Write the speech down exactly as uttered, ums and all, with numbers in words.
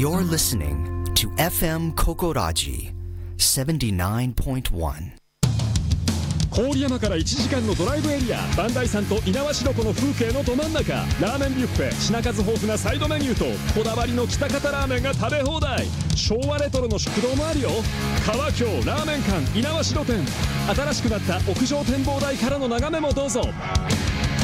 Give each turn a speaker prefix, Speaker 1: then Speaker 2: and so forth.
Speaker 1: You're listening to エフエム Kokoraji セブンティナインポイントワン。
Speaker 2: 郡山からいちじかんのドライブエリア、磐梯山と猪苗代湖の風景のど真ん中。ラーメンビュッフェ、品数豊富なサイドメニューとこだわりの喜多方ラーメンが食べ放題。昭和レトロの食堂もあるよ。川京ラーメン館猪苗代店。新しくなった屋上展望台からの眺めもどうぞ。